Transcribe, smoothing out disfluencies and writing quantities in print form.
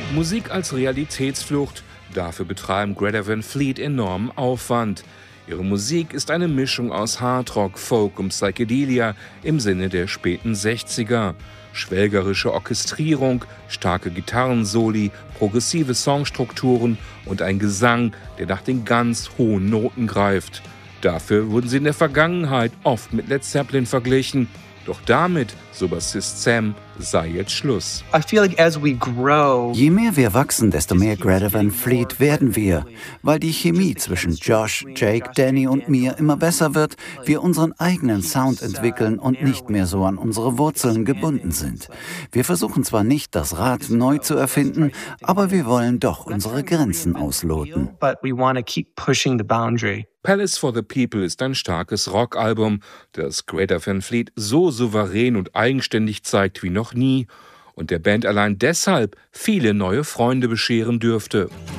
Musik als Realitätsflucht, dafür betreiben Greta Van Fleet enormen Aufwand. Ihre Musik ist eine Mischung aus Hardrock, Folk und Psychedelia im Sinne der späten 60er. Schwelgerische Orchestrierung, starke Gitarrensoli, progressive Songstrukturen und ein Gesang, der nach den ganz hohen Noten greift. Dafür wurden sie in der Vergangenheit oft mit Led Zeppelin verglichen. Doch damit, so Bassist Sam, sei jetzt Schluss. Je mehr wir wachsen, desto mehr Greta Van Fleet werden wir. Weil die Chemie zwischen Josh, Jake, Danny und mir immer besser wird, wir unseren eigenen Sound entwickeln und nicht mehr so an unsere Wurzeln gebunden sind. Wir versuchen zwar nicht, das Rad neu zu erfinden, aber wir wollen doch unsere Grenzen ausloten. Palace for the People ist ein starkes Rockalbum, das Greta Van Fleet so souverän und eigenständig zeigt wie noch nie und der Band allein deshalb viele neue Freunde bescheren dürfte.